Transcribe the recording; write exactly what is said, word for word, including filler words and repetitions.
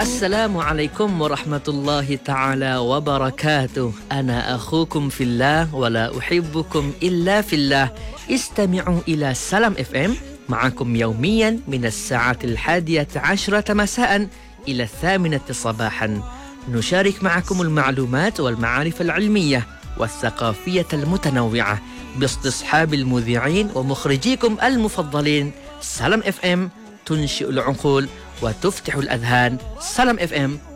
Assalamualaikum warahmatullahi ta'ala wabarakatuh. Ana akhukum fillah wa la uhibbukum illa fillah. Istami'u ila Salam F M معكم يوميا من الساعة الحادية عشرة مساء إلى الثامنة صباحا. نشارك معكم المعلومات والمعارف العلمية والثقافية المتنوعة باستصحاب المذيعين ومخرجيكم المفضلين. سلام اف ام تنشئ العقول وتفتح الأذهان. سلام اف ام